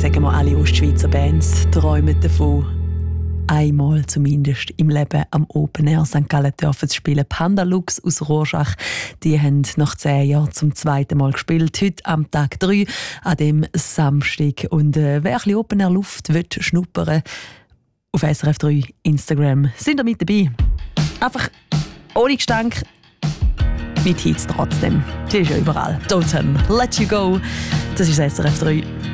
sagen wir, alle Ostschweizer Bands träumen davon, einmal zumindest im Leben am Open Air St. Gallen dürfen zu spielen. Pandalux aus Rorschach, die haben nach 10 Jahren zum zweiten Mal gespielt. Heute am Tag 3, an dem Samstag. Und wer ein bisschen Open Air Luft will schnuppern, auf SRF 3 Instagram sind ihr mit dabei. Einfach ohne Gestank, mit Hits trotzdem. Die ist ja überall. Totem, Let You Go. Das ist SRF 3.